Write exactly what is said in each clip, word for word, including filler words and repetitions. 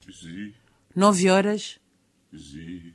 Sim. Nove horas. Sim.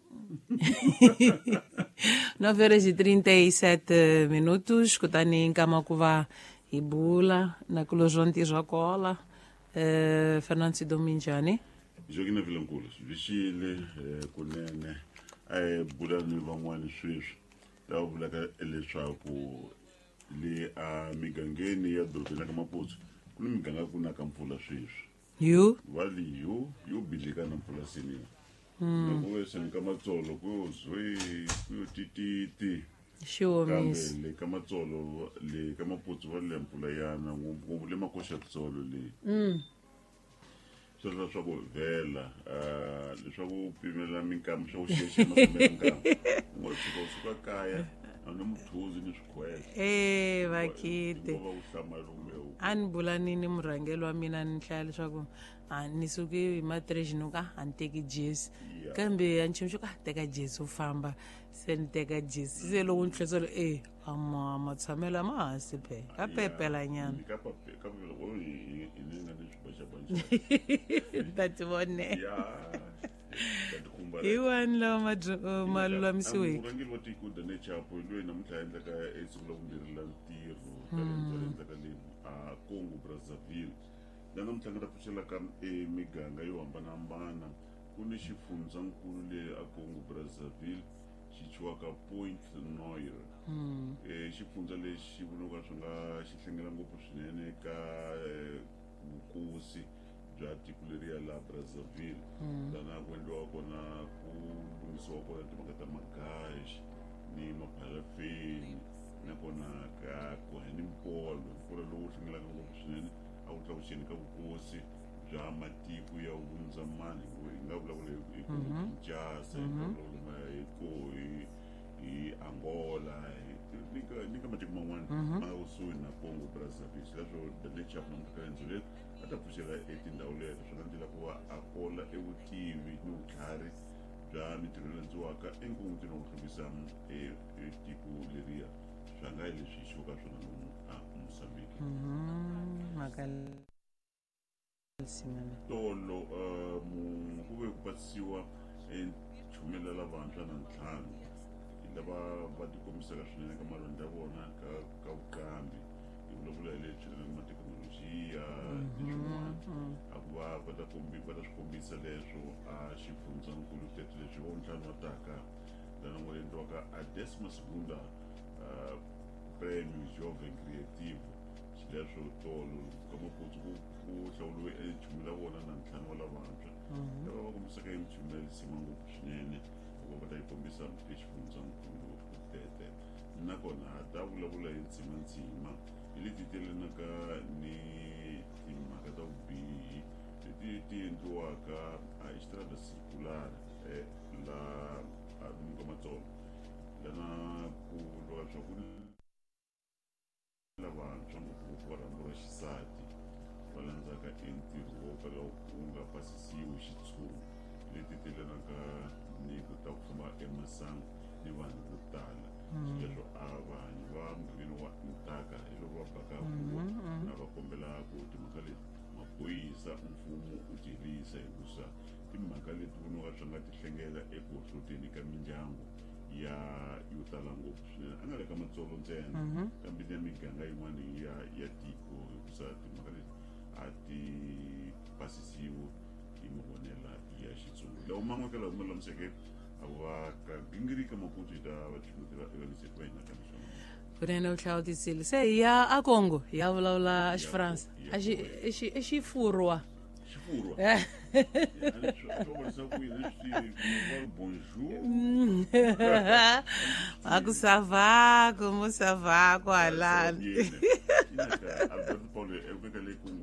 Nove horas e trinta e sete minutos. Kutani Nkamakuva Ibula. Nakulo João Tijocola. eh, Fernando Sidominjani. Joguei na Vilanculo. Vixile, kunene. Ai bula ni van'wani sweswi. Lava vulaka leswaku le a migangeni ya dorobeni ka Maputo ku ni miganga ku na ka mpfula sweswi. You? Vali yo yo bilika na mpfula sini. Loko wese ni ka matsolo ku zwe ku tititi. Sure, miss. Kambe le ka matsolo le ka Maputo va le mpfula yana ngopfu le makosha tsolo le. Mm. Swilo swa ku vhela uh leswaku pimela minkama swa ku xexa minkama ngo tshuka suka kaya ana muthuzi ni swikhwele Eh, vakite. va u hlamala umeu A ni bula nini murhangeli wa mina ni hlaya leswaku a ni suke hi matreji ni ka a ni teki jesi kambe a ni xo ka teka jesi u famba se ni teka jesi se loko ni tlhetselo e ama matshamelo ya mahansi phe ka pepela nyana ka pape ka vela go i ni na ni swibaxa banja ta ti vone ya tatikhumba hi wani lawa malulamisiweke murhangeli wa tiko da ne chapo loyi namuntlha endla ka esiku la vumbirhi la ntirho ka endla ka le a Congo Brazzaville la namuntlha nga ta pfuxela ka miganga yo hambanahambana ku ni xifundzankulu le a Congo Brazzaville xi chiwaka Point Noir eh xifundza lexi voniwaka swi nga xi hlengela ngopfu swinene ka vukosi bya tiko leriya la Brazzaville lana ku endliwa kona ku lunghisiwa kona timhaka ta magaxi ni maphalafeni nakona ka ku ni mpolo mpolo lowu hlengelaka ngopfu swinene a wu tlakuxeni ka vukosi bya matiko ya hundza mani hi nga vulavula hi ku Kinshasa hi nga vulavula hi ku hi Angola ni ka matiko man'wana ma kusuhi na Congo Brazzaville leswo le chapo namuntlha leri a ta pfuxela etindhawu leto swi nga endlela ku va a kola evutivi ni vutlhari bya mitirho leyi endliwaka enkungutini wa ku hluvisa tiko leriya swi nga hi leswi xi voka swona lomu a Mozambique tolo ku ve ku pasisiwa enchumela lavantshwa na ntlhanu lava va tikombisaka swinene ka malonda ya vona ka ka vukambi hi vulavula hi leswi na thekinolojiya tin'wana a ku va va ta kombi va ta swi kombisa leswo a xifundzankulu teto leswi vo ntlhanu va taka lana ngo endliwaka a Decimus Bunda Prêmio Jovem Criativo xileswo tolo ka Maputo ku ku hlawuliwe enchumela vona na ntlhanu wa lavantshwa lava va kombisaka enchumela lisima ngopfu swinene va ta yi kombisa exifundzankulu tete nakona ta vulavula hi ntsimantsima hi leti telenaka ni timhaka ta vubihi leti ti endliwaka a hi xitarata circular la a ka matsolo lana ku lwa swa ku lavantshwa ngopfungopfu va rhambu ra xisati va landzaka entirho wo kala ku nga pasisiwi xitshungu leti telenaka ni ku ta ku famba emasangu ni vanhu vo tala leswo a vanhu va mugangeni wa Ntaka hi loko va baka huwa na va kombela ku timhaka leti maphorisa mfumo u tirhisa hikusa timhaka leti voniwaka swi nga ti hlengela eku hloteni ka mindyangu ya yo tala ngopfu swinene a nga le ka matsolo ntsena kambe ni ya miganga yin'wana ya ya tiko hikusa timhaka leti a ti pasisiwi hi mavonela ya xitshungu lawa man'we ka lawa ma lamiseke ava ka gingirika Maputo ta vachimutira evaniseti va hina ka misona kunene u tlhela u tisile se hi ya a Congo hi ya vulavula xifaransa a xi xi xi furwa xifurwa bonjour aku sava como sava kwalani Alberto Paulo eka le Congo